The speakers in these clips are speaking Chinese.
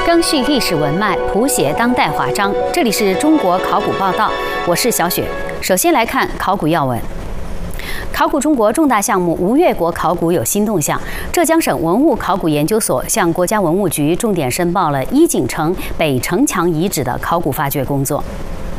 更续历史文脉，谱写当代华章。这里是中国考古报道，我是小雪。首先来看考古要闻。考古中国重大项目吴越国考古有新动向，浙江省文物考古研究所向国家文物局重点申报了伊井城北城墙遗址的考古发掘工作。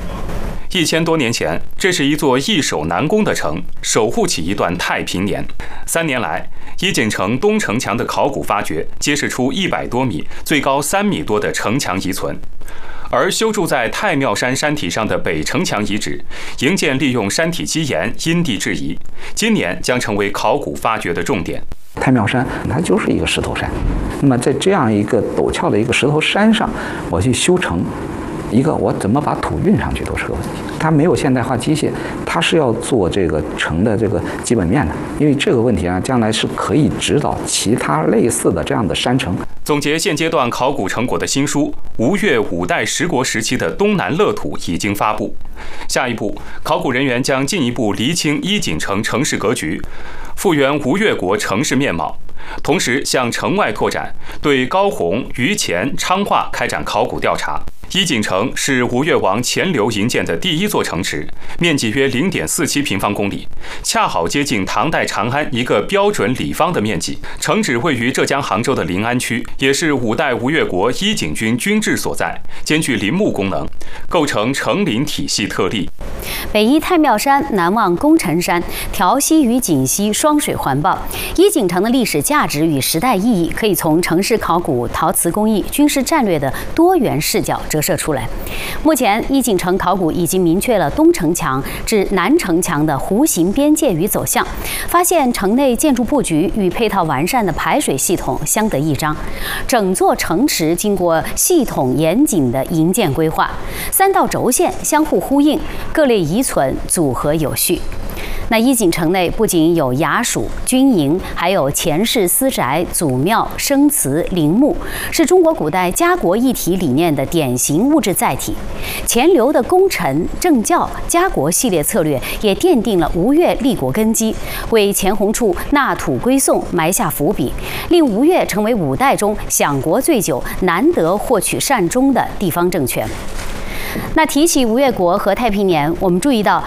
1000多年前，这是一座易守难攻的城，守护起一段太平年。3年来，伊井城东城墙的考古发掘揭示出100多米、最高3米多的城墙遗存。而修筑在太庙山山体上的北城墙遗址，营建利用山体基岩因地制宜，今年将成为考古发掘的重点。 太庙山它就是一个石头山，那么在这样一个陡峭的一个石头山上，我去修城。我怎么把土运上去都是个问题。它没有现代化机械，它是要做这个城的这个基本面的。因为这个问题啊，将来是可以指导其他类似的这样的山城。 总结现阶段考古成果的新书《吴越5代十国时期的东南乐土》已经发布。下一步，考古人员将进一步厘清伊井城城市格局，复原吴越国城市面貌，同时向城外拓展，对高洪、于前、昌化开展考古调查。伊井城是吴越王钱镠营建的第一座城池，面积约0.47平方公里，恰好接近唐代长安一个标准里方的面积。城址位于浙江杭州的临安区，也是5代吴越国伊井军军治所在，兼具林木功能，构成城林体系特例。 北依太庙山，南望功臣山，调西与锦西双水环抱。伊井城的历史价值与时代意义，可以从城市考古、陶瓷工艺、军事战略的多元视角折射出来。目前，伊井城考古已经明确了东城墙至南城墙的弧形边界与走向，发现城内建筑布局与配套完善的排水系统相得益彰。整座城池经过系统严谨的营建规划，3道轴线相互呼应，各类遗存组合有序。那伊井城内不仅有衙署、军营，还有前世私宅、祖庙、生祠、陵墓，是中国古代家国一体理念的典型物质载体。钱镠的功臣、政教、家国系列策略也奠定了吴越立国根基，为钱弘处纳土归宋埋下伏笔，令吴越成为5代中享国最久、难得获取善终的地方政权。那提起吴越国和太平年，我们注意到